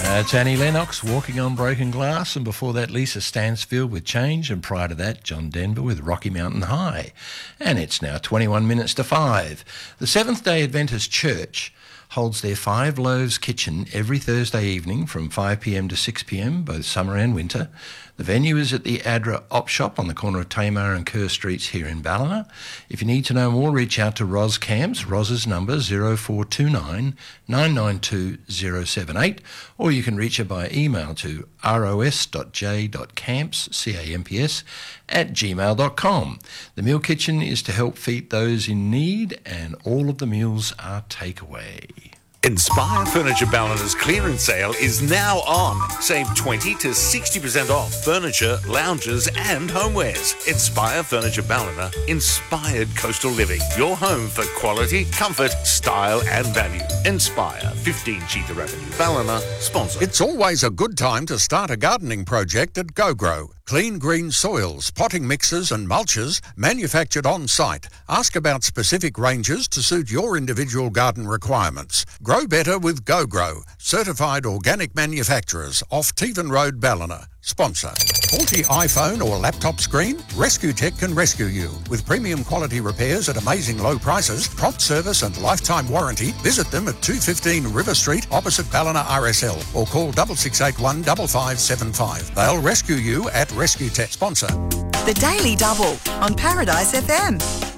It's Annie Lennox, Walking on Broken Glass, and before that Lisa Stansfield with Change, and prior to that John Denver with Rocky Mountain High. And it's now 21 minutes to 5. The Seventh-day Adventist Church holds their Five Loaves Kitchen every Thursday evening from 5pm to 6pm, both summer and winter. The venue is at the Adra Op Shop on the corner of Tamar and Kerr Streets here in Ballina. If you need to know more, reach out to Ros Camps. Ros's number 0429 992 078, or you can reach her by email to ros.j.camps, C-A-M-P-S, @gmail.com. The meal kitchen is to help feed those in need, and all of the meals are takeaway. Inspire Furniture Ballina's clearance sale is now on. Save 20 to 60% off furniture, lounges and homewares. Inspire Furniture Ballina, inspired coastal living. Your home for quality, comfort, style and value. Inspire, 15 Cheetah Avenue, Ballina, sponsor. It's always a good time to start a gardening project at GoGrow. Clean green soils, potting mixes and mulches manufactured on-site. Ask about specific ranges to suit your individual garden requirements. Grow better with GoGrow, certified organic manufacturers off Tevan Road, Ballina. Sponsor. Faulty iPhone or laptop screen? Rescue Tech can rescue you. With premium quality repairs at amazing low prices, prompt service and lifetime warranty, visit them at 215 River Street opposite Ballina RSL or call 6681 5575. They'll rescue you at Rescue Tech. Sponsor. The Daily Double on Paradise FM.